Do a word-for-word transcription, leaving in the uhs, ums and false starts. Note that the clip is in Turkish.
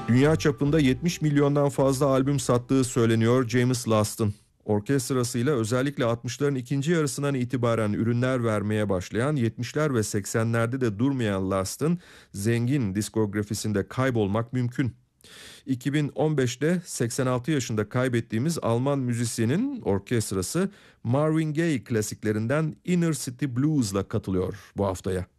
Dünya çapında yetmiş milyondan fazla albüm sattığı söyleniyor James Last'ın. Orkestrasıyla özellikle altmışların ikinci yarısından itibaren ürünler vermeye başlayan, yetmişler ve seksenlerde de durmayan Last'ın zengin diskografisinde kaybolmak mümkün. iki bin on beşte seksen altı yaşında kaybettiğimiz Alman müzisyenin orkestrası Marvin Gaye klasiklerinden Inner City Blues'la katılıyor bu haftaya.